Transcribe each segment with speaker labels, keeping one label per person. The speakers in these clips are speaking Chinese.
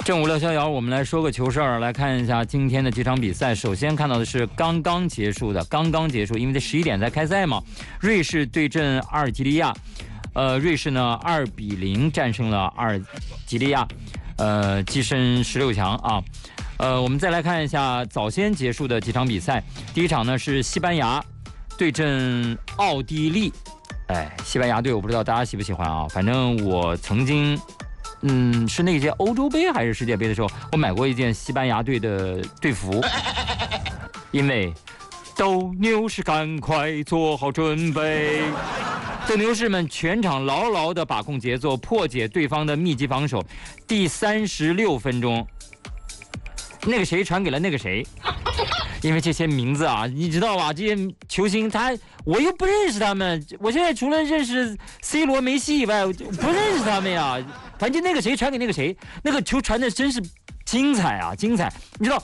Speaker 1: 正午6逍遥，我们来说个球事儿，来看一下今天的几场比赛。首先看到的是刚刚结束，因为在11点在开赛嘛。瑞士对阵阿尔及利亚，瑞士呢2-0战胜了阿尔及利亚，跻身16强啊。我们再来看一下早先结束的几场比赛。第一场呢是西班牙对阵奥地利，西班牙队我不知道大家喜不喜欢啊，反正我曾经。是那届欧洲杯还是世界杯的时候，我买过一件西班牙队的队服，因为斗牛士赶快做好准备，斗牛士们全场牢牢地把控节奏，破解对方的密集防守。第36分钟，那个谁传给了那个谁，因为这些名字啊，你知道吧？这些球星我又不认识他们，我现在除了认识 C 罗、梅西以外，我不认识他们呀。反正那个谁传给那个谁，那个球传的真是精彩啊，精彩！你知道，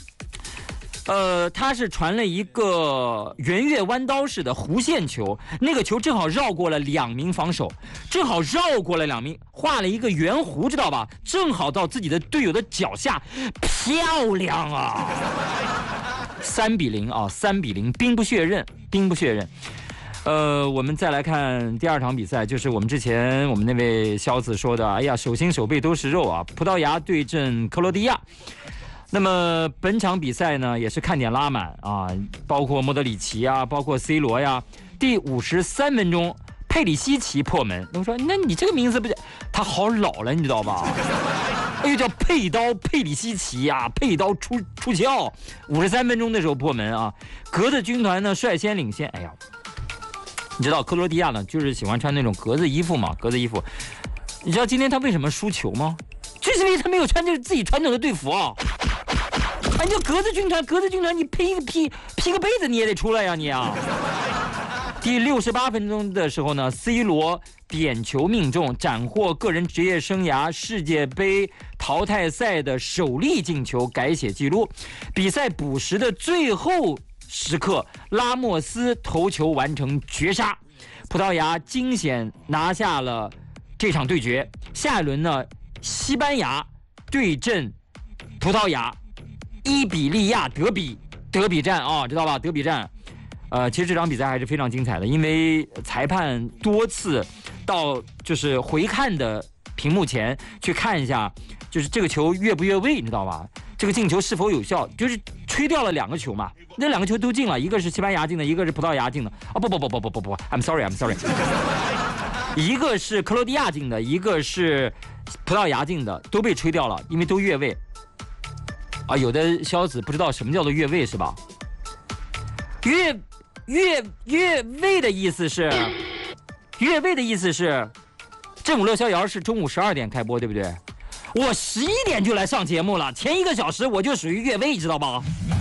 Speaker 1: 他是传了一个圆月弯刀式的弧线球，那个球正好绕过了2名防守，画了一个圆弧，知道吧？正好到自己的队友的脚下，漂亮啊！3-0啊，3-0，兵不血刃。我们再来看第二场比赛，就是我们之前我们那位小子说的，哎呀，手心手背都是肉啊！葡萄牙对阵克罗地亚。那么本场比赛呢，也是看点拉满啊，包括莫德里奇啊，包括 C 罗呀。第53分钟，佩里西奇破门。我说，那你这个名字不是他好老了，你知道吧？哎呦，叫佩里西奇呀，佩刀出鞘。53分钟的时候破门啊，格子军团呢率先领先。哎呀，你知道克罗地亚呢，就是喜欢穿那种格子衣服嘛，你知道今天他为什么输球吗？就是因为他没有穿着自己传统的队服啊。你叫格子军团，你披个被子你也得出来呀，你啊。第68分钟的时候呢 ，C 罗点球命中，斩获个人职业生涯世界杯淘汰赛的首粒进球，改写纪录。比赛补时的最后时刻，拉莫斯头球完成绝杀，葡萄牙惊险拿下了这场对决。下一轮呢，西班牙对阵葡萄牙，伊比利亚德比战啊，知道吧？德比战。其实这场比赛还是非常精彩的，因为裁判多次到就是回看的屏幕前去看一下，就是这个球越不越位，你知道吧？这个进球是否有效？就是吹掉了2个球嘛，那2个球都进了，一个是西班牙进的，一个是葡萄牙进的。不 ，I'm sorry， 一个是克罗地亚进的，一个是葡萄牙进的，都被吹掉了，因为都越位。啊，有的小子不知道什么叫做越位是吧？越位的意思是，正午6逍遥是中午12点开播，对不对？我11点就来上节目了，前1个小时我就属于越位，知道吧？